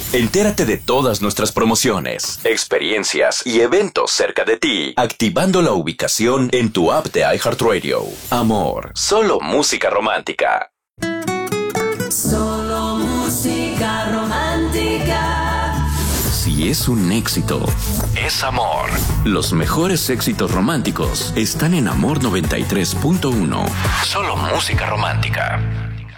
Entérate de todas nuestras promociones, experiencias y eventos cerca de ti, activando la ubicación en tu app de iHeartRadio. Amor, solo música romántica. Solo música romántica. Si es un éxito, es amor. Los mejores éxitos románticos están en Amor 93.1. Solo música romántica.